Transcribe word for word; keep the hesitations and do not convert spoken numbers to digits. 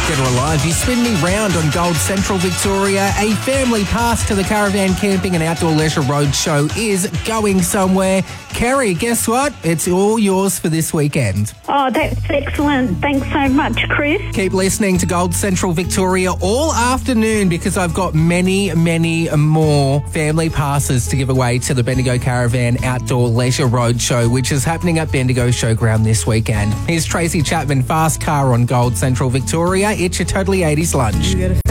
Dead or Alive, You Spin Me Round on Gold Central Victoria. A family pass to the Caravan Camping and Outdoor Leisure Roadshow is going somewhere. Kerry, guess what? It's all yours for this weekend. Oh, that's excellent. Thanks so much, Chris. Keep listening to Gold Central Victoria all afternoon because I've got many, many more family passes to give away to the Bendigo Caravan Outdoor Leisure Roadshow, which is happening at Bendigo Showground this weekend. Here's Tracy Chapman, Fast Car on Gold Central Victoria. It's your Totally eighties lunch.